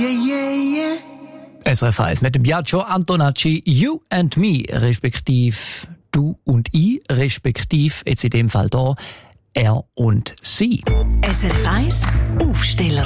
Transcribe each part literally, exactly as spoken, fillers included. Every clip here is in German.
Yeah, yeah, yeah. S R F eins mit dem Biagio Antonacci, You and Me, respektiv Du und Ich, respektiv jetzt in dem Fall da Er und Sie. S R F eins Aufsteller.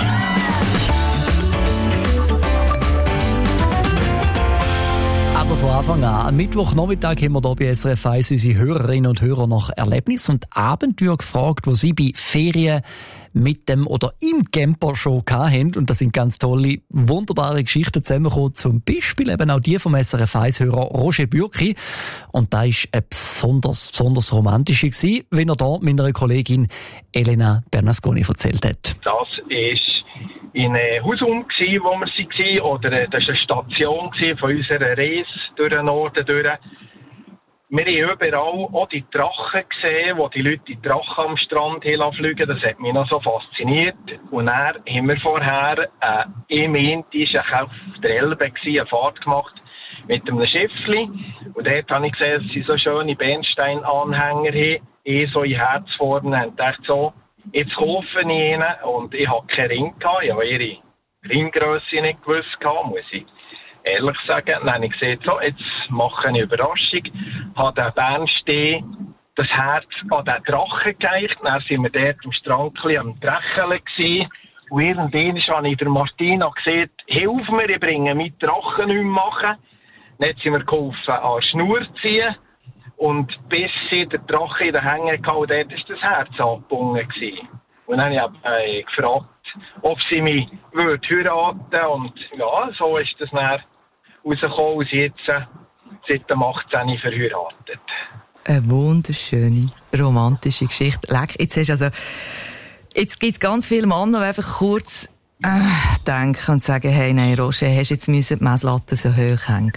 Aber von Anfang an, am Mittwochnachmittag haben wir hier bei S R F eins unsere Hörerinnen und Hörer nach Erlebnis und Abenteuer gefragt, wo sie bei Ferien mit dem oder im Camper schon hatten. Und da sind ganz tolle, wunderbare Geschichten zusammengekommen. Zum Beispiel eben auch die vom S R F eins-Hörer Roger Bürki. Und da war eine besonders, besonders romantische gewesen, wie er da meiner Kollegin Elena Bernasconi erzählt hat. Das ist in einem Hausum, wo wir waren, oder das war eine Station von unserer Reise durch den Norden. Durch. Wir haben überall auch die Drachen gesehen, wo die Leute die Drachen am Strand fliegen. Das hat mich noch so fasziniert. Und dann haben wir vorher äh, im Indischen auf der Elbe eine Fahrt gemacht mit einem Schiffli. Und dort habe ich gesehen, dass sie so schöne Bernsteinanhänger haben. Ich so in Herz vorne und dachte so, jetzt kaufe ich ihnen. Und ich hatte keinen Ring gehabt. Ich habe ihre Ringgrösse nicht gewusst gehabt, muss ich ehrlich sagen. Dann habe ich gesagt, so, jetzt mache ich eine Überraschung. Habe den Bernstein das Herz an den Drachen geeicht. Dann sind wir dort am Strand am Drecheln gewesen. Und irgendwann habe ich der Martina gesagt, hilf mir, ich bringe meinen Drachen nicht mehr machen. Dann sind wir geholfen, an Schnur ziehen. Und bis sie den Drachen in den Hängen hatte, dort war das Herz angebunden. Und dann habe ich äh, gefragt, ob sie mich würde heiraten. Und ja, so ist das dann rausgekommen, und sie jetzt äh, seit dem achtzehnten verheiratet. Eine wunderschöne, romantische Geschichte. Leck, jetzt hast du also, jetzt gibt es ganz viele Männer, die einfach kurz äh, denken und sagen, hey, nein, Roger, hast du jetzt müssen die Messlatte so hoch hängen?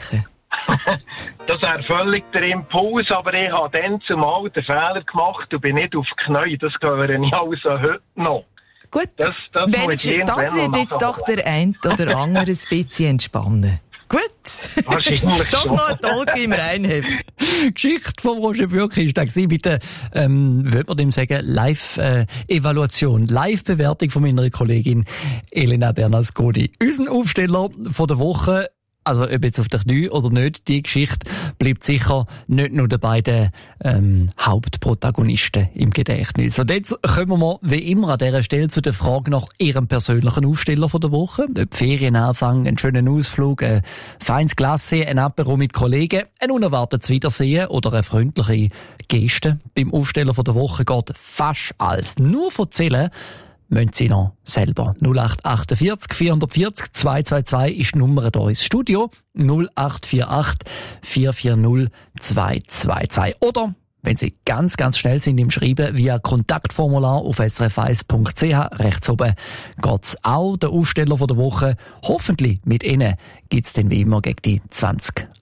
Das wäre völlig der Impuls, aber ich habe dann zumal den Fehler gemacht und bin nicht auf die Knie. Das höre ich also heute noch. Gut, das, das, das wird jetzt doch der ein oder andere ein bisschen entspannen. Gut. Wahrscheinlich doch noch ein Talk im Reinheft. Die Geschichte von Roger Bürki war da mit der, ähm, würde man dem sagen, Live-Evaluation, Live-Bewertung von meiner Kollegin Elena Bernasconi. Unser Aufsteller von der Woche, also ob jetzt auf der Knie oder nicht, die Geschichte bleibt sicher nicht nur den beiden ähm, Hauptprotagonisten im Gedächtnis. Und jetzt kommen wir wie immer an dieser Stelle zu der Frage nach ihrem persönlichen Aufsteller von der Woche. Ob Ferienanfang, einen schönen Ausflug, ein feines Glasse, ein Apéro mit Kollegen, ein unerwartetes Wiedersehen oder eine freundliche Geste beim Aufsteller von der Woche geht fast alles. Nur erzählen müssen Sie noch selber. null acht achtundvierzig vierhundertvierzig zweihundertzweiundzwanzig ist die Nummer hier ins Studio. null acht vier acht vier vier null zwei zwei zwei. Oder, wenn Sie ganz, ganz schnell sind im Schreiben, via Kontaktformular auf s r f eins punkt c h. Rechts oben geht's auch. Der Aufsteller von der Woche. Hoffentlich mit Ihnen gibt's dann wie immer gegen die zwanzig